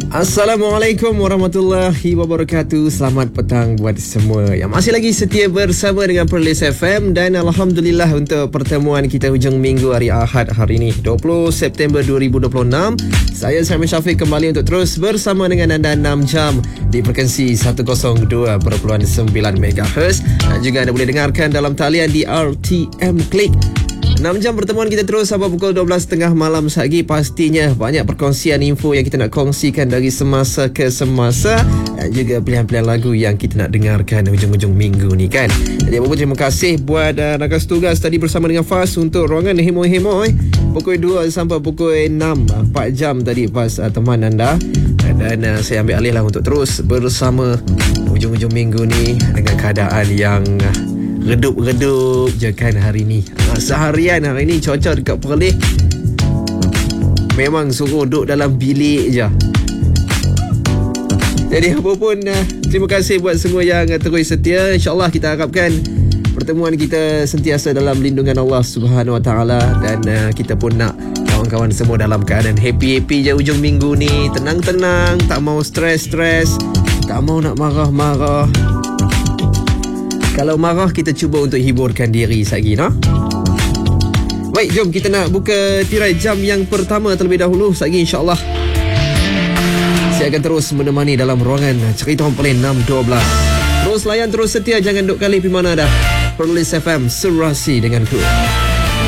Assalamualaikum warahmatullahi wabarakatuh. Selamat petang buat semua yang masih lagi setia bersama dengan Perlis FM. Dan Alhamdulillah untuk pertemuan kita hujung minggu hari Ahad hari ini 20 September 2026. Saya Syamil Syafiq kembali untuk terus bersama dengan anda 6 jam di frekuensi 102.9 MHz. Dan juga anda boleh dengarkan dalam talian di RTM Click. 6 jam pertemuan kita terus sampai pukul 12.30 malam lagi. Pastinya banyak perkongsian info yang kita nak kongsikan dari semasa ke semasa, dan juga pilihan-pilihan lagu yang kita nak dengarkan hujung-hujung minggu ni kan. Jadi apa pun terima kasih buat rakan tugas tadi bersama dengan Fas untuk ruangan hemo-hemo pukul 2 sampai pukul 6, 4 jam tadi Fas teman anda. Dan saya ambil alih lah untuk terus bersama hujung-hujung minggu ni dengan keadaan yang redup-redup je kan hari ni. Seharian hari ni cuaca dekat Perlis memang suruh duduk dalam bilik je. Jadi apa pun terima kasih buat semua yang terus setia. InsyaAllah kita harapkan pertemuan kita sentiasa dalam lindungan Allah Subhanahu Wa Taala. Dan kita pun nak kawan-kawan semua dalam keadaan happy-happy je hujung minggu ni. Tenang-tenang, tak mau stres-stres, tak mau nak marah-marah. Kalau marah, kita cuba untuk hiburkan diri lagi, no? Baik, jom kita nak buka tirai jam yang pertama terlebih dahulu. Lagi insyaAllah saya akan terus menemani dalam ruangan Cerita Orang Pelik 612. Terus layan, terus setia, jangan duk kali pergi mana dah. Perlis FM, serasi denganku.